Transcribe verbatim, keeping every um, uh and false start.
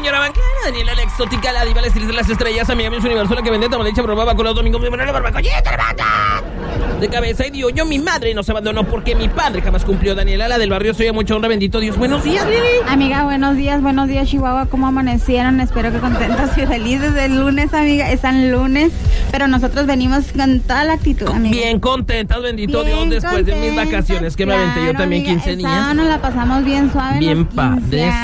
señora banquera, Daniela la exótica, la diva, la estilista de las estrellas, amiga Miss Universo, la que vende tamalecha, probaba con los domingos de Manuel Barbacollita, de cabeza y dio yo, mi madre nos abandonó porque mi padre jamás cumplió. Daniela, la del barrio, soy a mucha honra, bendito Dios. Buenos días, Lili. Amiga, buenos días, buenos días, Chihuahua. ¿Cómo amanecieron? Espero que contentos y felices del lunes, amiga. Es el lunes, pero nosotros venimos con toda la actitud, amiga. Bien contentas, bendito Bien Dios, después contentas, de mis vacaciones que claro, me aventé yo también amiga, quince días. Nos la pasamos bien suave. Bien padre.